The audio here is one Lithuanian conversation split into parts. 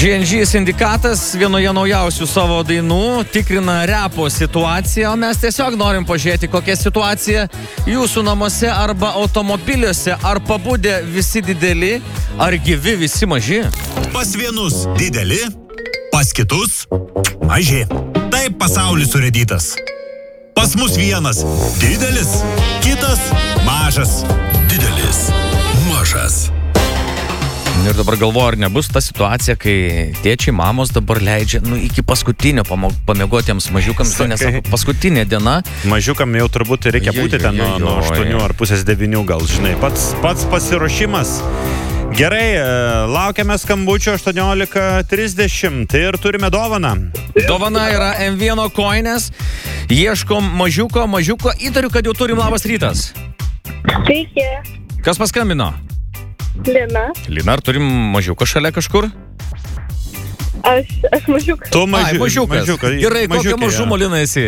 GNG sindikatas vienoje naujausių savo dainų tikrina repo situaciją, o mes tiesiog norim pažiūrėti, kokia situacija jūsų namuose arba automobiliuose, ar pabudę visi dideli, ar gyvi visi maži. Pas vienus dideli, pas kitus maži. Taip pasaulis surėdytas. Pas mus vienas didelis, kitas mažas. Didelis, mažas. Ir dabar galvoju, ar nebus ta situacija, kai tėčiai, mamos dabar leidžia, iki paskutinio pamiegotiems mažiukams, nes paskutinė diena. Mažiukam jau turbūt reikia būti ten nuo 8 ar pusės 9, gal, žinai, pats pasiruošimas. Gerai, laukiame skambučio 18:30 ir turime dovaną. Dovana yra M1 koinės, ieškom mažiuko, įtariu, kad jau turim. Labas rytas. Sveiki. Kas paskambino? Lina. Lina, ar turim mažiuką šalia kažkur? Aš mažiukas. Tu mažiukas. Gerai, kokio mažumo, Lina, esi?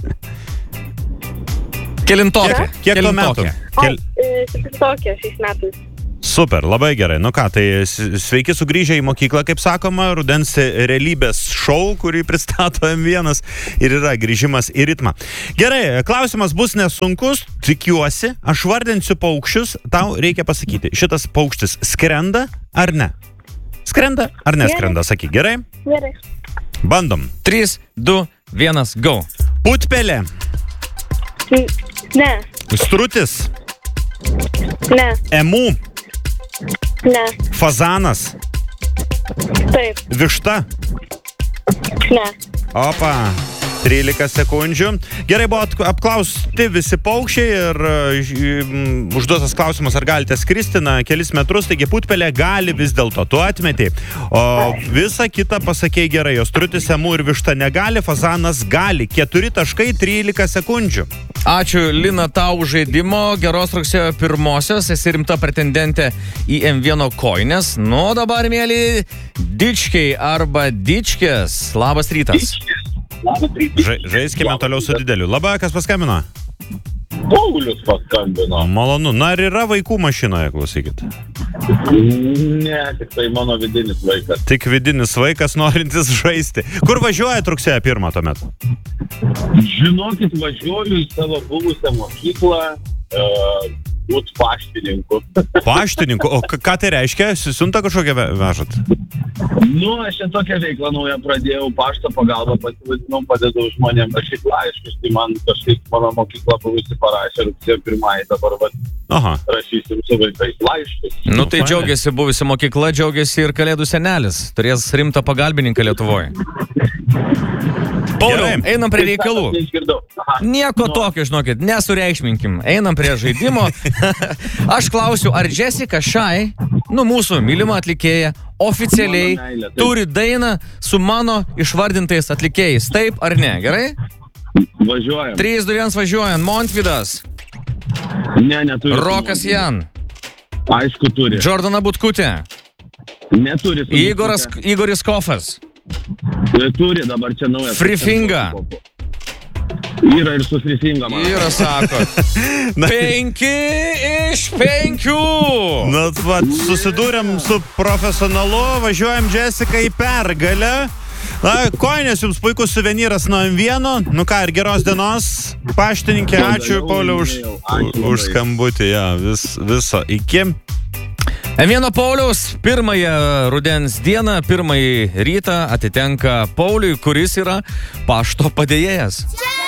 Kelintokė? Kiek to metų? 7 šiais metais. Super, labai gerai. Nu ką, tai sveiki sugrįžę į mokyklą, kaip sakoma, rudens realybės šou, kurį pristato M1 ir yra grįžimas į ritmą. Gerai, klausimas bus nesunkus, tikiuosi, aš vardinsiu paukščius, tau reikia pasakyti, šitas paukštis skrenda ar ne? Skrenda ar neskrenda, sakyk, gerai? Gerai. Bandom. 3, 2, 1, go. Putpelė. Ne. Strutis. Ne. Emu. Ne. Fazanas. Taip. Višta. Ne. Opa. 13 sekundžių. Gerai, buvo apklausti visi paukščiai ir užduotas klausimas, ar galite skristi kelis metrus, taigi putpelė gali vis dėlto, tu atmetei. O visą kitą pasakei gerai, jos strutis, emu ir višta negali, fazanas gali. 4 taškai 13 sekundžių. Ačiū, Lina, tau žaidimo. Geros rugsėjo 1-osios, esi rimta pretendentė į M1 koinės. Nu, dabar, mėly dičkiai arba dičkės. Labas rytas. Žaiskime toliau su dideliu. Labai, kas paskambino? Paulius paskambino. Malonu. Na, ar yra vaikų mašinoje, klausykit? Ne, tik tai mano vidinis vaikas. Tik vidinis vaikas norintis žaisti. Kur važiuojat rugsėjo 1 tuomet? Žinokit, važiuoju į savo buvusią mokyklą, būt paštininku. Paštininku? O ką tai reiškia? Siuntą kažkokią vežat? Nu, aš čia tokią veiklą naują pradėjau, pašto pagalbą pasivadinau, padedu žmonėms rašyti laiškus, tai man kažkaip mano mokykla buvusi parašė rugsėjo 1, dabar rašysim su vaikais laiškus. Nu tai džiaugiasi buvusi mokykla, džiaugiasi ir Kalėdų senelis. Turės rimtą pagalbininką Lietuvoje. Pauliau, einam prie reikalų. Nieko tokio, žinokit, nesureikšminkim. Einam prie žaidimo. Aš klausiu, ar Jessica Shy, mūsų mylima atlikėja, oficialiai turi dainą su mano išvardintais atlikėjais. Taip ar ne, gerai? Važiuojam. 3, 2, 1, važiuojam. Montvydas. Ne, neturi. Rokas Jan. Aišku, turi. Jordana Butkutė. Neturi. Igoris Kofas. Turi, dabar čia naujas. Frifinga. Yra ir su Frifinga, man. Yra, sako. 5 iš 5. Na, susidūrėm su profesionalu, važiuojam Jessica į pergalę. Na, koinės jums puikus suvenyras nuo M1. Nu ką, ir geros dienos, paštininkė, ačiū, Pauliau, už skambutį, viso, iki. M1 Pauliaus pirmąją rudens dieną, pirmąjį rytą atitenka Pauliui, kuris yra pašto padėjėjas.